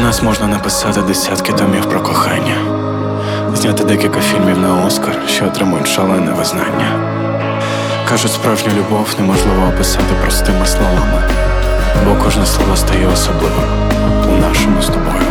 нас можна написати десятки томів про кохання, зняти декілька фільмів на Оскар, що отримують шалене визнання. Кажуть, справжню любов неможливо описати простими словами, бо кожне слово стає особливим у нашому з тобою